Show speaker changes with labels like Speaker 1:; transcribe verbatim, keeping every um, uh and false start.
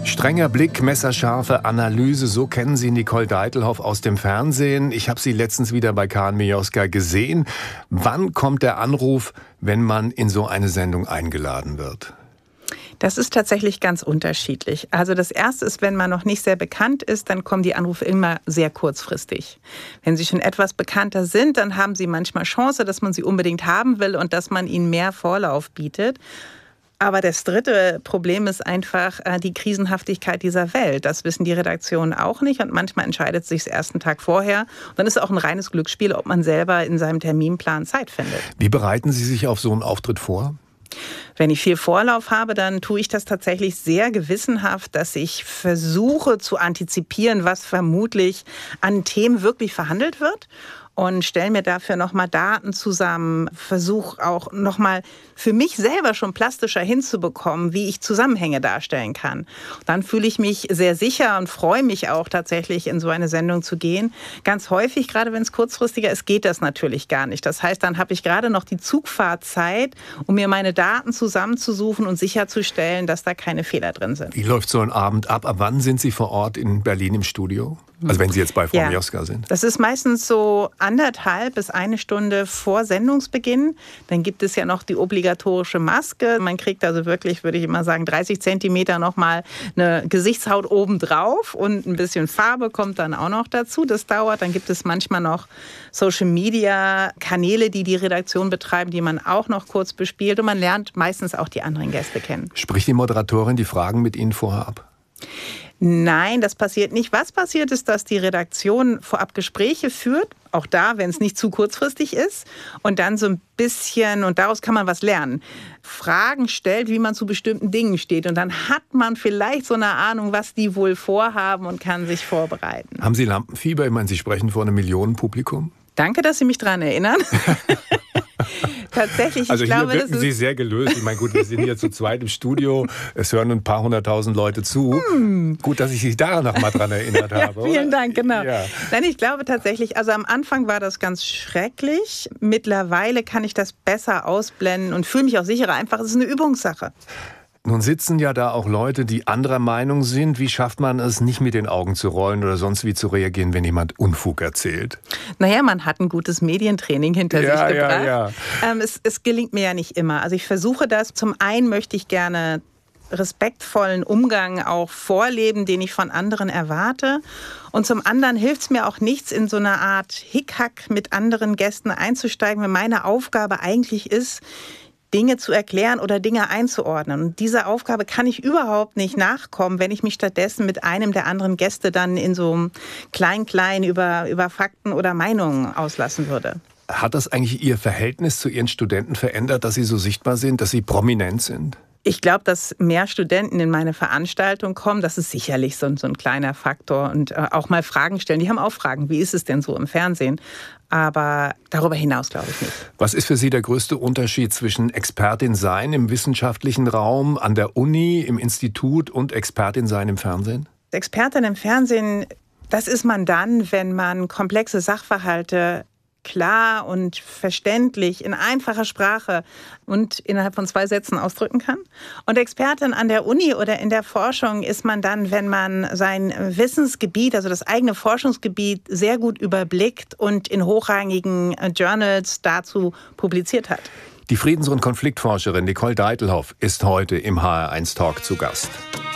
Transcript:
Speaker 1: Strenger Blick, messerscharfe Analyse, so kennen Sie Nicole Deitelhoff aus dem Fernsehen. Ich habe sie letztens wieder bei Karin Mioska gesehen. Wann kommt der Anruf, wenn man in so eine Sendung eingeladen wird?
Speaker 2: Das ist tatsächlich ganz unterschiedlich. Also das Erste ist, wenn man noch nicht sehr bekannt ist, dann kommen die Anrufe immer sehr kurzfristig. Wenn Sie schon etwas bekannter sind, dann haben Sie manchmal Chance, dass man sie unbedingt haben will und dass man ihnen mehr Vorlauf bietet. Aber das dritte Problem ist einfach die Krisenhaftigkeit dieser Welt. Das wissen die Redaktionen auch nicht und manchmal entscheidet es sich den ersten Tag vorher. Und dann ist es auch ein reines Glücksspiel, ob man selber in seinem Terminplan Zeit findet.
Speaker 1: Wie bereiten Sie sich auf so einen Auftritt vor?
Speaker 2: Wenn ich viel Vorlauf habe, dann tue ich das tatsächlich sehr gewissenhaft, dass ich versuche zu antizipieren, was vermutlich an Themen wirklich verhandelt wird. Und stelle mir dafür nochmal Daten zusammen, versuche auch nochmal für mich selber schon plastischer hinzubekommen, wie ich Zusammenhänge darstellen kann. Dann fühle ich mich sehr sicher und freue mich auch tatsächlich, in so eine Sendung zu gehen. Ganz häufig, gerade wenn es kurzfristiger ist, geht das natürlich gar nicht. Das heißt, dann habe ich gerade noch die Zugfahrtzeit, um mir meine Daten zusammenzusuchen und sicherzustellen, dass da keine Fehler drin sind.
Speaker 1: Wie läuft so ein Abend ab? Ab wann sind Sie vor Ort in Berlin im Studio? Also wenn Sie jetzt bei Frau
Speaker 2: ja,
Speaker 1: Mioska sind.
Speaker 2: Das ist meistens so anderthalb bis eine Stunde vor Sendungsbeginn. Dann gibt es ja noch die obligatorische Maske. Man kriegt also wirklich, würde ich immer sagen, dreißig Zentimeter nochmal eine Gesichtshaut obendrauf und ein bisschen Farbe kommt dann auch noch dazu. Das dauert. Dann gibt es manchmal noch Social-Media-Kanäle, die die Redaktion betreiben, die man auch noch kurz bespielt. Und man lernt meistens auch die anderen Gäste kennen.
Speaker 1: Spricht die Moderatorin die Fragen mit Ihnen vorher ab?
Speaker 2: Nein, das passiert nicht. Was passiert ist, dass die Redaktion vorab Gespräche führt, auch da, wenn es nicht zu kurzfristig ist, und dann so ein bisschen, und daraus kann man was lernen, Fragen stellt, wie man zu bestimmten Dingen steht. Und dann hat man vielleicht so eine Ahnung, was die wohl vorhaben und kann sich vorbereiten.
Speaker 1: Haben Sie Lampenfieber? Ich meine, Sie sprechen vor einem Millionenpublikum.
Speaker 2: Danke, dass Sie mich daran erinnern. Tatsächlich, ich
Speaker 1: also hier
Speaker 2: glaube,
Speaker 1: wirken
Speaker 2: das
Speaker 1: Sie
Speaker 2: ist
Speaker 1: sehr gelöst. Ich meine, gut, wir sind hier zu zweit im Studio. Es hören ein paar hunderttausend Leute zu. Hm. Gut, dass ich Sie da noch mal dran erinnert habe.
Speaker 2: Ja, vielen
Speaker 1: oder?
Speaker 2: Dank, genau.
Speaker 1: Ja.
Speaker 2: Nein, ich glaube tatsächlich, also am Anfang war das ganz schrecklich. Mittlerweile kann ich das besser ausblenden und fühle mich auch sicherer. Einfach, es ist eine Übungssache.
Speaker 1: Nun sitzen ja da auch Leute, die anderer Meinung sind. Wie schafft man es, nicht mit den Augen zu rollen oder sonst wie zu reagieren, wenn jemand Unfug erzählt?
Speaker 2: Naja, man hat ein gutes Medientraining hinter
Speaker 1: ja,
Speaker 2: sich gebracht.
Speaker 1: Ja, ja.
Speaker 2: Ähm, es, es gelingt mir ja nicht immer. Also ich versuche das. Zum einen möchte ich gerne respektvollen Umgang auch vorleben, den ich von anderen erwarte. Und zum anderen hilft es mir auch nichts, in so eine Art Hickhack mit anderen Gästen einzusteigen, wenn meine Aufgabe eigentlich ist, Dinge zu erklären oder Dinge einzuordnen. Und dieser Aufgabe kann ich überhaupt nicht nachkommen, wenn ich mich stattdessen mit einem der anderen Gäste dann in so klein-klein über, über Fakten oder Meinungen auslassen würde.
Speaker 1: Hat das eigentlich Ihr Verhältnis zu Ihren Studenten verändert, dass Sie so sichtbar sind, dass Sie prominent sind?
Speaker 2: Ich glaube, dass mehr Studenten in meine Veranstaltung kommen, das ist sicherlich so ein, so ein kleiner Faktor. Und äh, auch mal Fragen stellen. Die haben auch Fragen, wie ist es denn so im Fernsehen? Aber darüber hinaus glaube ich nicht.
Speaker 1: Was ist für Sie der größte Unterschied zwischen Expertin sein im wissenschaftlichen Raum, an der Uni, im Institut und Expertin sein im Fernsehen?
Speaker 2: Expertin im Fernsehen, das ist man dann, wenn man komplexe Sachverhalte klar und verständlich in einfacher Sprache und innerhalb von zwei Sätzen ausdrücken kann. Und Expertin an der Uni oder in der Forschung ist man dann, wenn man sein Wissensgebiet, also das eigene Forschungsgebiet, sehr gut überblickt und in hochrangigen Journals dazu publiziert hat.
Speaker 1: Die Friedens- und Konfliktforscherin Nicole Deitelhoff ist heute im H R eins Talk zu Gast.